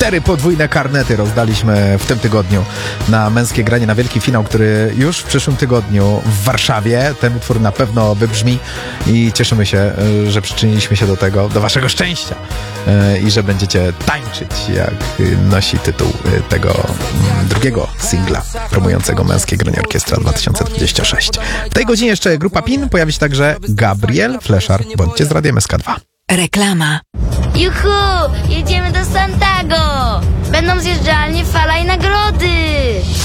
4 podwójne karnety rozdaliśmy w tym tygodniu na Męskie Granie, na wielki finał, który już w przyszłym tygodniu w Warszawie. Ten utwór na pewno wybrzmi i cieszymy się, że przyczyniliśmy się do tego, do waszego szczęścia i że będziecie tańczyć, jak nosi tytuł tego drugiego singla promującego Męskie Granie Orkiestra 2026. W tej godzinie jeszcze grupa PiN, pojawi się także Gabriel Fleszar. Bądźcie z Radiem SK2. Reklama. Juhu! Jedziemy do Santago! Będą zjeżdżalnie, fala i nagrody!